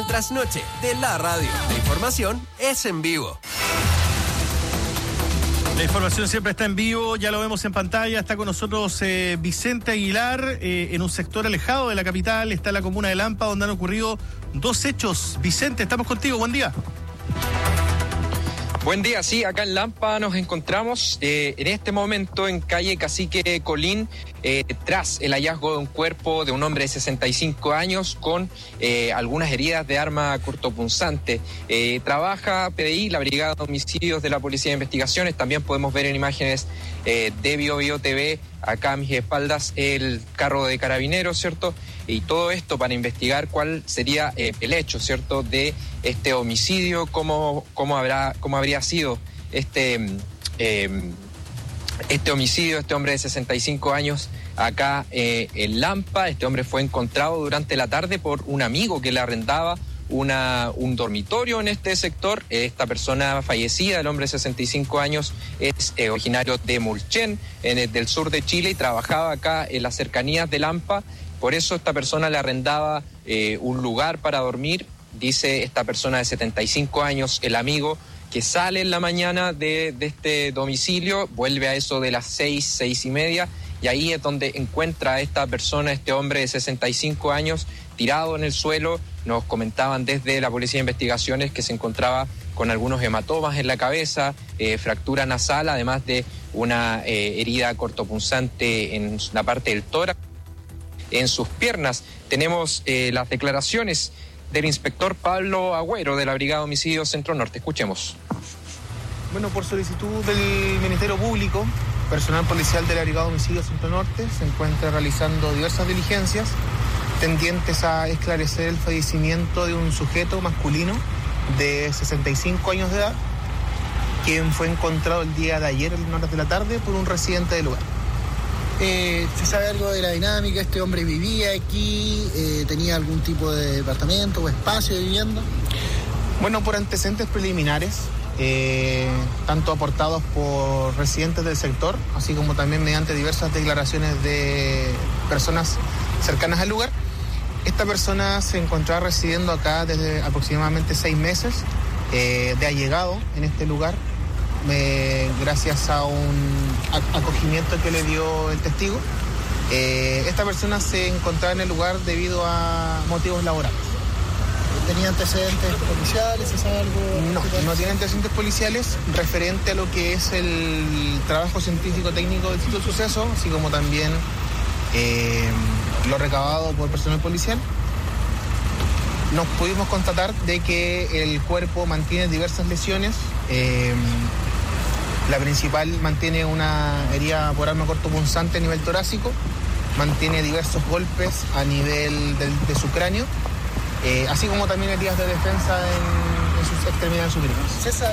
tras noche de la radio. La información es en vivo. La información siempre está en vivo, ya lo vemos en pantalla. Está con nosotros Vicente Aguilar, en un sector alejado de la capital. Está en la comuna de Lampa, donde han ocurrido dos hechos. Vicente, estamos contigo, buen día. Buen día, sí, acá en Lampa nos encontramos en este momento en calle Cacique Colín, tras el hallazgo de un cuerpo de un hombre de 65 años con algunas heridas de arma cortopunzante. Trabaja PDI, la Brigada de Homicidios de la Policía de Investigaciones. También podemos ver en imágenes de BioBio TV, acá a mis espaldas, el carro de carabineros, ¿cierto? Y todo esto para investigar cuál sería el hecho, ¿cierto?, de este homicidio, cómo habría sido este homicidio, este hombre de 65 años acá en Lampa. Este hombre fue encontrado durante la tarde por un amigo que le arrendaba un dormitorio en este sector. Esta persona fallecida, el hombre de 65 años, es originario de Mulchen, del sur de Chile, y trabajaba acá en las cercanías de Lampa. Por eso esta persona le arrendaba un lugar para dormir. Dice esta persona de 75 años, el amigo, que sale en la mañana de este domicilio, vuelve a eso de las 6:30, y ahí es donde encuentra a esta persona, este hombre de 65 años, tirado en el suelo. Nos comentaban desde la Policía de Investigaciones que se encontraba con algunos hematomas en la cabeza, fractura nasal, además de una herida cortopunzante en la parte del tórax, en sus piernas. Tenemos las declaraciones del inspector Pablo Agüero de la Brigada de Homicidios Centro Norte. Escuchemos. Bueno, por solicitud del Ministerio Público, personal policial de la Brigada de Homicidios Centro Norte se encuentra realizando diversas diligencias tendientes a esclarecer el fallecimiento de un sujeto masculino de 65 años de edad, quien fue encontrado el día de ayer en horas de la tarde por un residente del lugar. ¿Se sabe algo de la dinámica? ¿Este hombre vivía aquí? ¿Tenía algún tipo de departamento o espacio de vivienda? Bueno, por antecedentes preliminares, tanto aportados por residentes del sector, así como también mediante diversas declaraciones de personas cercanas al lugar, esta persona se encontraba residiendo acá desde aproximadamente 6 meses, de allegado en este lugar, gracias a un acogimiento que le dio el testigo. Esta persona se encontraba en el lugar debido a motivos laborales. ¿Tenía antecedentes policiales? ¿Se sabe algo? No tiene antecedentes policiales referente a lo que es el trabajo científico-técnico del sitio del suceso, así como también lo recabado por personal policial. Nos pudimos constatar de que el cuerpo mantiene diversas lesiones. La principal mantiene una herida por arma cortopunzante a nivel torácico, mantiene diversos golpes a nivel de su cráneo, así como también heridas de defensa en sus extremidades superiores. ¿Se sabe?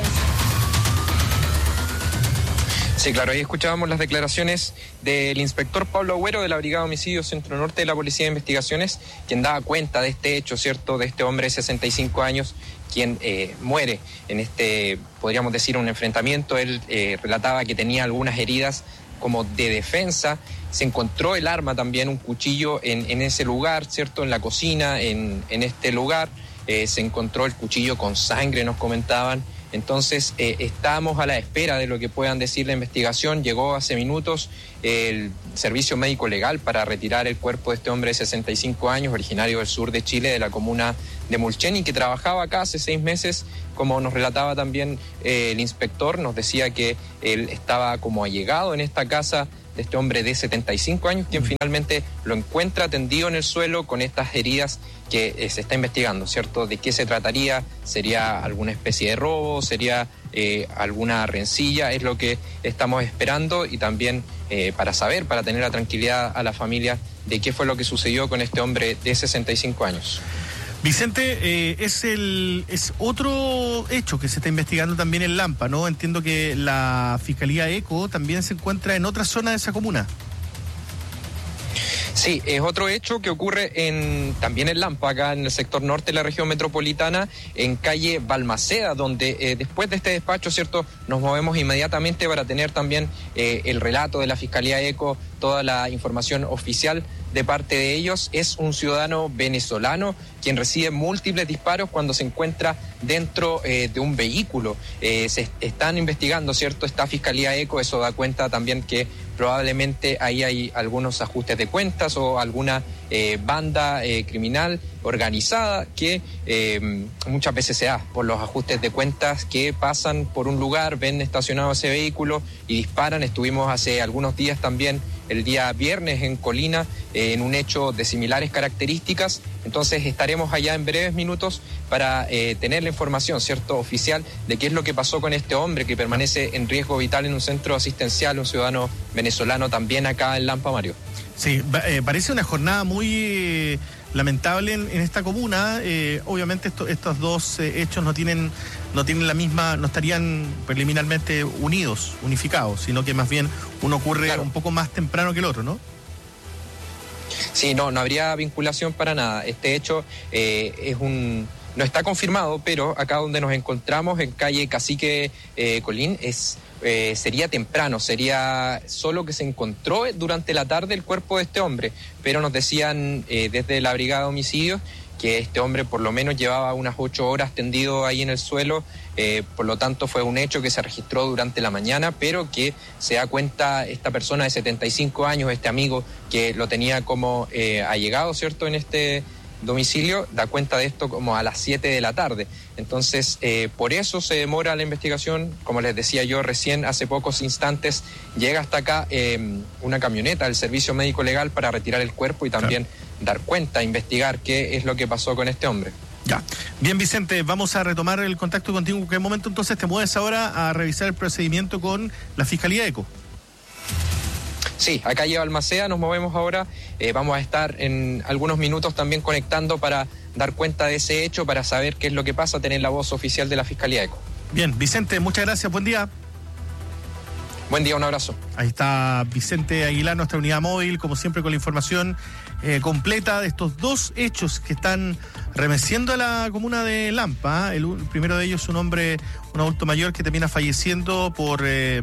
Sí, claro, ahí escuchábamos las declaraciones del inspector Pablo Agüero de la Brigada de Homicidios Centro Norte de la Policía de Investigaciones, quien daba cuenta de este hecho, ¿cierto?, de este hombre de 65 años, quien muere en este, podríamos decir, un enfrentamiento. Él relataba que tenía algunas heridas como de defensa. Se encontró el arma también, un cuchillo en ese lugar, ¿cierto?, en la cocina, en este lugar. Se encontró el cuchillo con sangre, nos comentaban. Entonces, estamos a la espera de lo que puedan decir la investigación. Llegó hace minutos el servicio médico legal para retirar el cuerpo de este hombre de 65 años, originario del sur de Chile, de la comuna de Mulchen, y que trabajaba acá hace 6 meses, como nos relataba también el inspector. Nos decía que él estaba como allegado en esta casa de este hombre de 75 años, quien finalmente lo encuentra tendido en el suelo con estas heridas que se está investigando, ¿cierto? ¿De qué se trataría? ¿Sería alguna especie de robo? ¿Sería alguna rencilla? Es lo que estamos esperando, y también para saber, para tener la tranquilidad a la familia de qué fue lo que sucedió con este hombre de 65 años. Vicente, es otro hecho que se está investigando también en Lampa, ¿no? Entiendo que la Fiscalía ECO también se encuentra en otra zona de esa comuna. Sí, es otro hecho que ocurre también en Lampa, acá en el sector norte de la región metropolitana, en calle Balmaceda, donde después de este despacho, ¿cierto?, nos movemos inmediatamente para tener también el relato de la Fiscalía ECO, toda la información oficial de parte de ellos, es un ciudadano venezolano quien recibe múltiples disparos cuando se encuentra dentro de un vehículo. Se están investigando, ¿cierto? Esta Fiscalía ECO, eso da cuenta también que probablemente ahí hay algunos ajustes de cuentas o alguna banda criminal organizada que muchas veces se da por los ajustes de cuentas que pasan por un lugar, ven estacionado ese vehículo y disparan. Estuvimos hace algunos días también, el día viernes en Colina, en un hecho de similares características. Entonces estaremos allá en breves minutos para tener la información, ¿cierto?, oficial de qué es lo que pasó con este hombre que permanece en riesgo vital en un centro asistencial, un ciudadano venezolano también acá en Lampa, Mario. Sí, parece una jornada muy lamentable en esta comuna. Obviamente estos dos hechos no tienen la misma, no estarían preliminarmente unificados, sino que más bien uno ocurre un poco más temprano que el otro, ¿no? Sí, no habría vinculación para nada. Este hecho no está confirmado, pero acá donde nos encontramos, en calle Cacique Colín, sería temprano, sería solo que se encontró durante la tarde el cuerpo de este hombre, pero nos decían desde la Brigada de Homicidios que este hombre por lo menos llevaba unas 8 horas tendido ahí en el suelo, por lo tanto fue un hecho que se registró durante la mañana, pero que se da cuenta esta persona de 75 años, este amigo que lo tenía como allegado, ¿cierto?, en este domicilio, da cuenta de esto como a las 7 de la tarde. Entonces, por eso se demora la investigación. Como les decía yo recién, hace pocos instantes llega hasta acá una camioneta del Servicio Médico Legal para retirar el cuerpo y también dar cuenta, investigar qué es lo que pasó con este hombre. Ya. Bien, Vicente, vamos a retomar el contacto contigo. ¿En qué momento entonces te mueves ahora a revisar el procedimiento con la Fiscalía ECO? Sí, acá lleva Almacea, nos movemos ahora, vamos a estar en algunos minutos también conectando para dar cuenta de ese hecho, para saber qué es lo que pasa, tener la voz oficial de la Fiscalía ECO. Bien, Vicente, muchas gracias, buen día. Buen día, un abrazo. Ahí está Vicente Aguilar, nuestra unidad móvil, como siempre con la información completa de estos dos hechos que están remeciendo a la comuna de Lampa. El primero de ellos, un adulto mayor que termina falleciendo por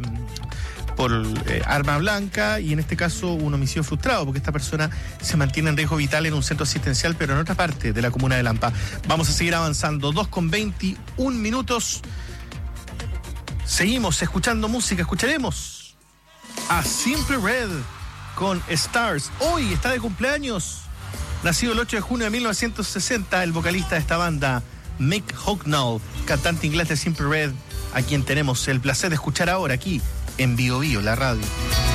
arma blanca, y en este caso un homicidio frustrado, porque esta persona se mantiene en riesgo vital en un centro asistencial, pero en otra parte de la comuna de Lampa. Vamos a seguir avanzando, 2:21. Seguimos escuchando música, escucharemos a Simply Red con Stars. Hoy está de cumpleaños, nacido el 8 de junio de 1960, el vocalista de esta banda, Mick Hucknall, cantante inglés de Simply Red, a quien tenemos el placer de escuchar ahora aquí en Bio Bio, la radio.